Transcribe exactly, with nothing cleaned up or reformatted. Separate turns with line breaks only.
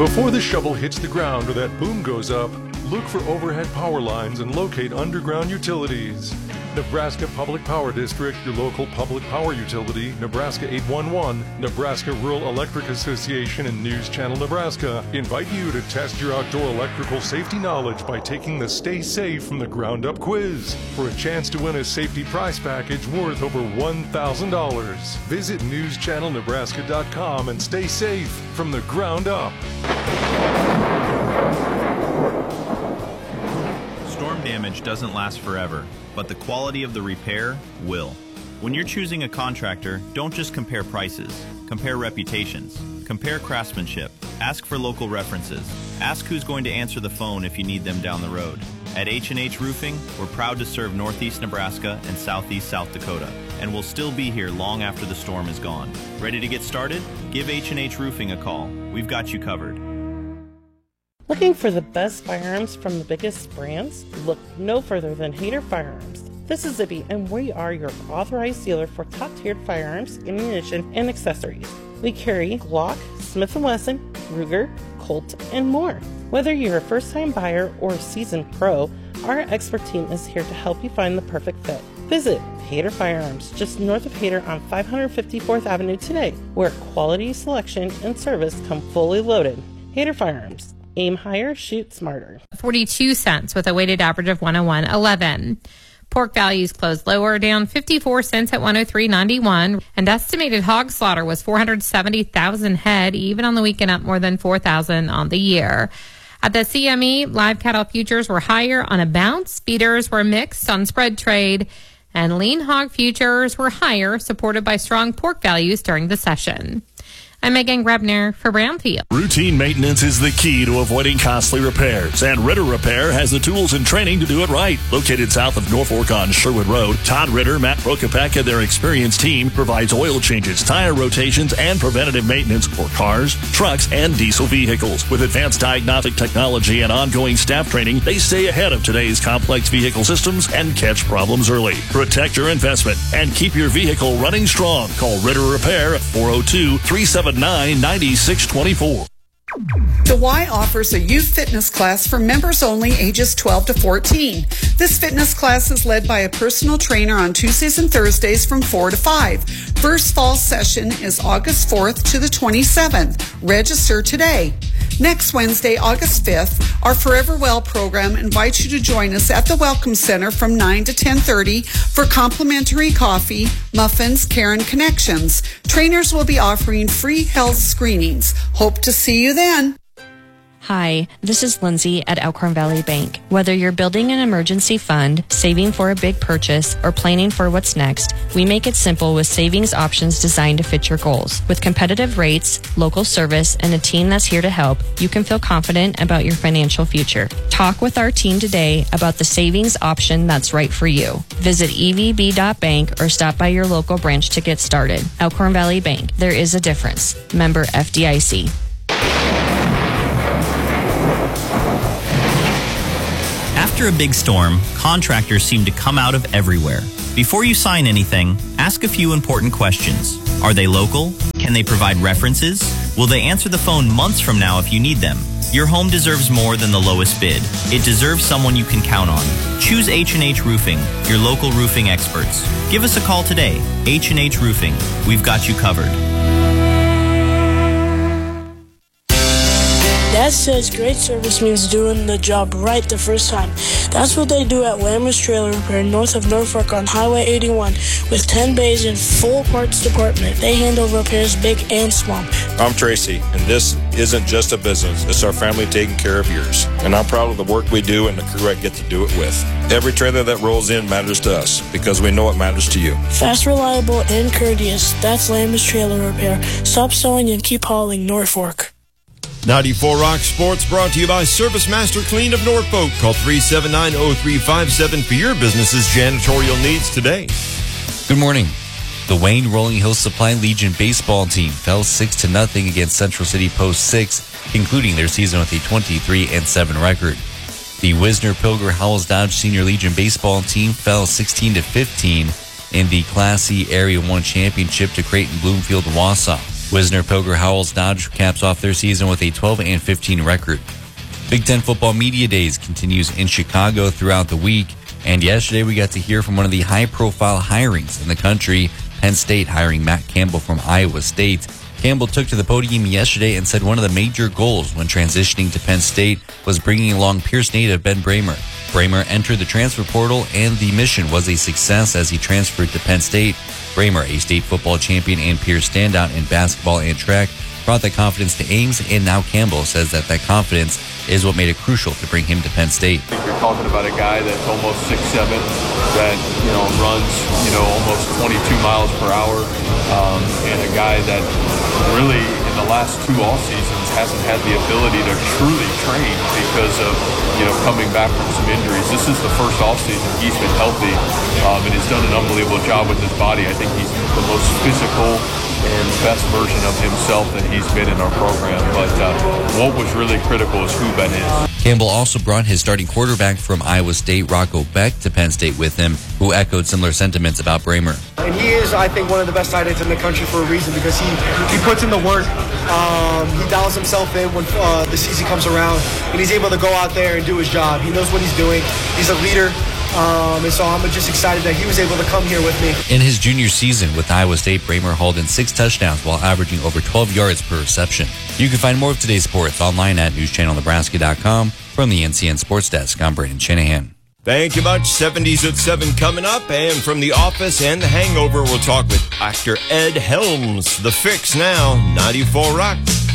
Before the shovel hits the ground or that boom goes up, look for overhead power lines and locate underground utilities. Nebraska Public Power District, your local public power utility, Nebraska eight one one, Nebraska Rural Electric Association, and News Channel Nebraska invite you to test your outdoor electrical safety knowledge by taking the Stay Safe from the Ground Up quiz for a chance to win a safety prize package worth over one thousand dollars. Visit news channel nebraska dot com and stay safe from the ground up.
Storm damage doesn't last forever, but the quality of the repair will. When you're choosing a contractor, don't just compare prices. Compare reputations. Compare craftsmanship. Ask for local references. Ask who's going to answer the phone if you need them down the road. At H and H Roofing, we're proud to serve Northeast Nebraska and Southeast South Dakota, and we'll still be here long after the storm is gone. Ready to get started? Give H and H Roofing a call. We've got you covered.
Looking for the best firearms from the biggest brands? Look no further than Hayter Firearms. This is Zibby, and we are your authorized dealer for top-tiered firearms, ammunition, and accessories. We carry Glock, Smith and Wesson, Ruger, Colt, and more. Whether you're a first-time buyer or a seasoned pro, our expert team is here to help you find the perfect fit. Visit Hayter Firearms, just north of Hayter on five fifty-fourth Avenue today, where quality, selection, and service come fully loaded. Hayter Firearms. Aim higher, shoot smarter.
forty-two cents with a weighted average of one oh one eleven. Pork values closed lower, down fifty-four cents at one oh three ninety-one. And estimated hog slaughter was four hundred seventy thousand head, even on the weekend up more than four thousand on the year. At the C M E, live cattle futures were higher on a bounce. Feeders were mixed on spread trade. And lean hog futures were higher, supported by strong pork values during the session. I'm Megan Grebner for Brownfield.
Routine maintenance is the key to avoiding costly repairs, and Ritter Repair has the tools and training to do it right. Located south of Norfolk on Sherwood Road, Todd Ritter, Matt Prokopek, and their experienced team provides oil changes, tire rotations, and preventative maintenance for cars, trucks, and diesel vehicles. With advanced diagnostic technology and ongoing staff training, they stay ahead of today's complex vehicle systems and catch problems early. Protect your investment and keep your vehicle running strong. Call Ritter Repair at four oh two, three seven nine, nine six two four.
The Y offers a youth fitness class for members only ages twelve to fourteen. This fitness class is led by a personal trainer on Tuesdays and Thursdays from four to five. First fall session is August fourth to the twenty-seventh. Register today. Next Wednesday, August fifth, our Forever Well program invites you to join us at the Welcome Center from nine to ten thirty for complimentary coffee, muffins, care, and connections. Trainers will be offering free health screenings. Hope to see you then.
Hi, this is Lindsay at Elkhorn Valley Bank. Whether you're building an emergency fund, saving for a big purchase, or planning for what's next, we make it simple with savings options designed to fit your goals. With competitive rates, local service, and a team that's here to help, you can feel confident about your financial future. Talk with our team today about the savings option that's right for you. Visit E V B dot bank or stop by your local branch to get started. Elkhorn Valley Bank. There is a difference. Member F D I C.
After a big storm, contractors seem to come out of everywhere. Before you sign anything, ask a few important questions. Are they local? Can they provide references? Will they answer the phone months from now if you need them? Your home deserves more than the lowest bid. It deserves someone you can count on. Choose H and H Roofing, your local roofing experts. Give us a call today. H and H Roofing. We've got you covered.
Dad says great service means doing the job right the first time. That's what they do at Lammer's Trailer Repair north of Norfolk on Highway eighty-one. With ten bays and full parts department, they handle repairs big and small.
I'm Tracy, and this isn't just a business. It's our family taking care of yours. And I'm proud of the work we do and the crew I get to do it with. Every trailer that rolls in matters to us because we know it matters to you.
Fast, reliable, and courteous. That's Lammer's Trailer Repair. Stop sewing and keep hauling, Norfolk.
ninety-four Rock Sports brought to you by Service Master Clean of Norfolk. Call three seven nine, oh three five seven for your business's janitorial needs today.
Good morning. The Wayne Rolling Hills Supply Legion baseball team fell six to nothing against Central City Post six, concluding their season with a twenty-three and seven record. The Wisner Pilger Howells Dodge Senior Legion baseball team fell sixteen to fifteen in the Class C Area one Championship to Creighton Bloomfield Wausau. Wisner Poker Howells Dodge caps off their season with a twelve and fifteen record. Big Ten Football Media Days continues in Chicago throughout the week. And yesterday we got to hear from one of the high-profile hirings in the country, Penn State hiring Matt Campbell from Iowa State. Campbell took to the podium yesterday and said one of the major goals when transitioning to Penn State was bringing along Pierce native Ben Bramer. Bramer entered the transfer portal, and the mission was a success as he transferred to Penn State. Bramer, a state football champion and Pierce standout in basketball and track, brought that confidence to Ames, and now Campbell says that that confidence is what made it crucial to bring him to Penn State.
I think you're talking about a guy that's almost six seven, that, you know, runs, you know, almost twenty-two miles per hour, um, and a guy that really in the last two off seasons hasn't had the ability to truly train because of, you know, coming back from some injuries. This is the first off season he's been healthy, um, and he's done an unbelievable job with his body. I think he's the most physical and best version of himself that he's been in our program. But uh, what was really critical is who Ben is.
Campbell also brought his starting quarterback from Iowa State, Rocco Beck, to Penn State with him, who echoed similar sentiments about Bramer.
And he is, I think, one of the best tight ends in the country for a reason, because he, he puts in the work. Um, he dials himself in when uh, the season comes around, and he's able to go out there and do his job. He knows what he's doing. He's a leader. Um, and so I'm just excited that he was able to come here with me.
In his junior season with Iowa State, Bramer hauled in six touchdowns while averaging over twelve yards per reception. You can find more of today's sports online at news channel nebraska dot com. From the N C N Sports Desk, I'm Brandon Shanahan.
Thank you much. seventies at seven coming up. And from The Office and The Hangover, we'll talk with actor Ed Helms. The Fix now, ninety-four Rock.